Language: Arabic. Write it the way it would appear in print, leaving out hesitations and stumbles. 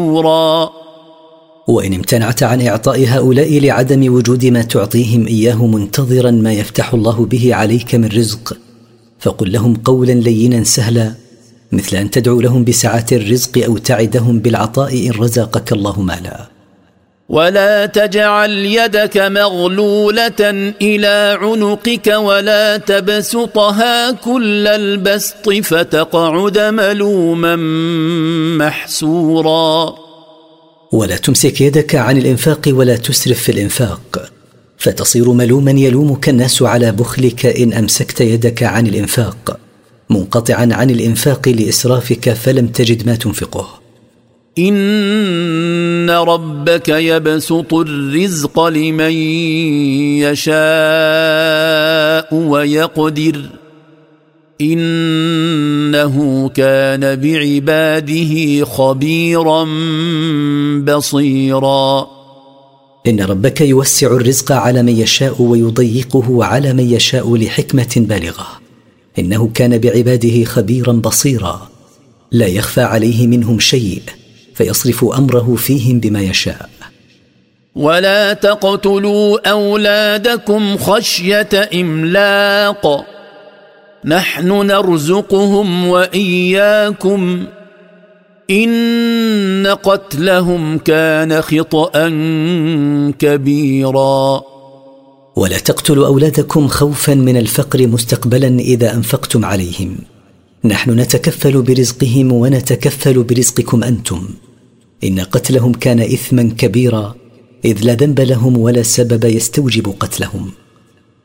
وإن امتنعت عن إعطاء هؤلاء لعدم وجود ما تعطيهم إياه منتظرا ما يفتح الله به عليك من رزق، فقل لهم قولا لينا سهلا، مثل أن تدعو لهم بسعة الرزق أو تعدهم بالعطاء إن رزقك الله مالا. ولا تجعل يدك مغلولة إلى عنقك ولا تبسطها كل البسط فتقعد ملوما محسورا. ولا تمسك يدك عن الإنفاق ولا تسرف في الإنفاق فتصير ملوما يلومك الناس على بخلك إن أمسكت يدك عن الإنفاق، منقطعا عن الإنفاق لإسرافك فلم تجد ما تنفقه. إن ربك يبسط الرزق لمن يشاء ويقدر إنه كان بعباده خبيرا بصيرا. إن ربك يوسع الرزق على من يشاء ويضيقه على من يشاء لحكمة بالغة، إنه كان بعباده خبيرا بصيرا، لا يخفى عليه منهم شيء فيصرف أمره فيهم بما يشاء. ولا تقتلوا أولادكم خشية إملاق نحن نرزقهم وإياكم إن قتلهم كان خطأ كبيرا. ولا تقتلوا أولادكم خوفا من الفقر مستقبلا إذا أنفقتم عليهم، نحن نتكفل برزقهم ونتكفل برزقكم أنتم، إن قتلهم كان إثما كبيرا إذ لا ذنب لهم ولا سبب يستوجب قتلهم.